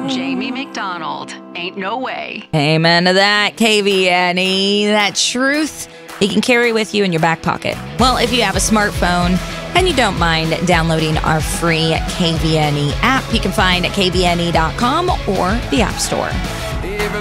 Jamie McDonald. Ain't no way. Amen to that, KVNE. That truth you can carry with you in your back pocket. Well, if you have a smartphone and you don't mind downloading our free KVNE app, you can find at kvne.com or the App Store.